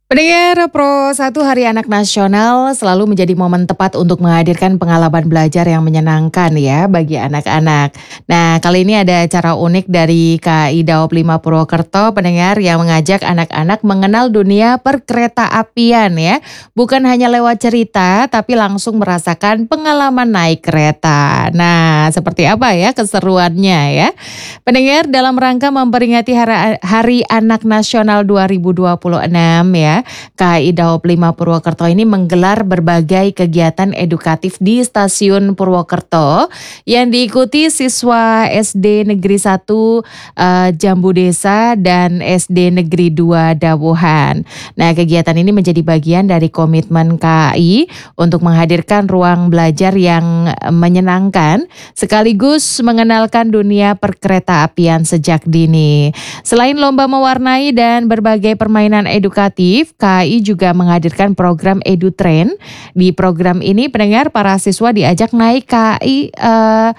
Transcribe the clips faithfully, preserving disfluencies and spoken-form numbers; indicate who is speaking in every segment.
Speaker 1: Pendengar Pro satu Hari Anak Nasional selalu menjadi momen tepat untuk menghadirkan pengalaman belajar yang menyenangkan ya bagi anak-anak. Nah, kali ini ada acara unik dari K I Daop lima Purwokerto, pendengar, yang mengajak anak-anak mengenal dunia perkereta-apian ya. Bukan hanya lewat cerita, tapi langsung merasakan pengalaman naik kereta. Nah, seperti apa ya keseruannya ya? Pendengar, dalam rangka memperingati Hari, Hari Anak Nasional dua ribu dua puluh enam ya, K I Daop lima Purwokerto ini menggelar berbagai kegiatan edukatif di Stasiun Purwokerto yang diikuti siswa S D Negeri satu uh, Jambu Desa dan S D Negeri dua Dawuhan. Nah, kegiatan ini menjadi bagian dari komitmen K I untuk menghadirkan ruang belajar yang menyenangkan sekaligus mengenalkan dunia perkereta-apian sejak dini. Selain lomba mewarnai dan berbagai permainan edukatif, K I juga menghadirkan program EduTrain. Di program ini, pendengar, para siswa diajak naik K I uh,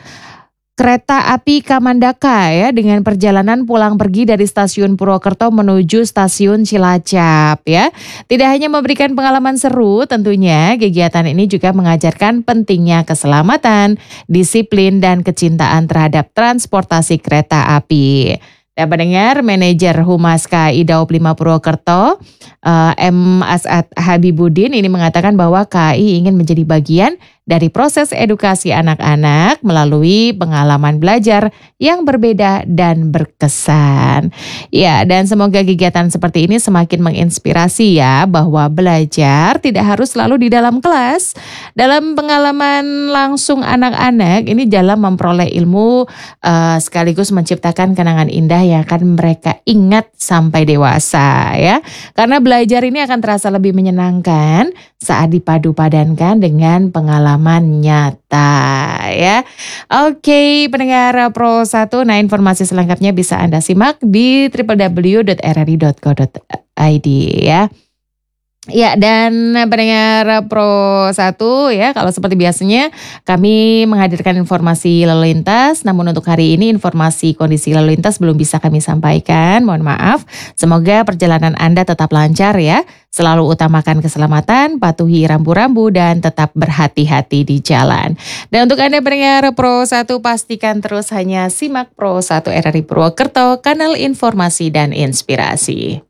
Speaker 1: kereta api Kamandaka ya, dengan perjalanan pulang pergi dari stasiun Purwokerto menuju stasiun Cilacap ya. Tidak hanya memberikan pengalaman seru, tentunya kegiatan ini juga mengajarkan pentingnya keselamatan, disiplin, dan kecintaan terhadap transportasi kereta api. Ya, pendengar, manajer Humas K I Daop lima Purwokerto, uh, M. As'ad Habibudin ini mengatakan bahwa K I ingin menjadi bagian dari proses edukasi anak-anak melalui pengalaman belajar yang berbeda dan berkesan. Ya, dan semoga kegiatan seperti ini semakin menginspirasi ya, bahwa belajar tidak harus selalu di dalam kelas. Dalam pengalaman langsung anak-anak ini dalam memperoleh ilmu uh, sekaligus menciptakan kenangan indah yang akan mereka ingat sampai dewasa ya. Karena belajar ini akan terasa lebih menyenangkan saat dipadu-padankan dengan pengalaman nyata ya. Oke, pendengar Pro satu, nah informasi selengkapnya bisa Anda simak di w w w dot r r i dot co dot i d ya. Ya, dan pendengar Pro satu ya, kalau seperti biasanya kami menghadirkan informasi lalu lintas, namun untuk hari ini informasi kondisi lalu lintas belum bisa kami sampaikan, mohon maaf. Semoga perjalanan Anda tetap lancar ya, selalu utamakan keselamatan, patuhi rambu-rambu, dan tetap berhati-hati di jalan. Dan untuk Anda pendengar Pro satu, pastikan terus hanya simak Pro satu R R I Purwokerto, kanal informasi dan inspirasi.